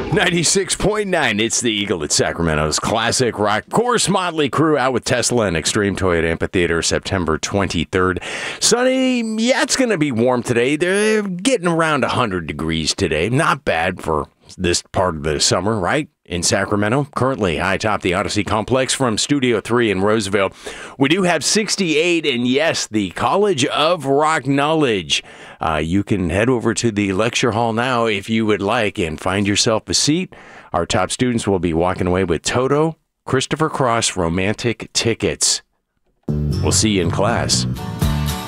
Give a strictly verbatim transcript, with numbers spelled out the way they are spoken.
ninety-six point nine, it's the Eagle at Sacramento's classic rock. Of course, Motley Crue out with Tesla and Extreme Toyota Amphitheater September twenty-third. Sunny, yeah, it's going to be warm today. They're getting around one hundred degrees today. Not bad for this part of the summer, right? In Sacramento, currently high atop the Odyssey Complex from Studio three in Roseville. We do have sixty-eight, and yes, the College of Rock Knowledge. Uh, you can head over to the lecture hall now if you would like and find yourself a seat. Our top students will be walking away with Toto, Christopher Cross romantic tickets. We'll see you in class.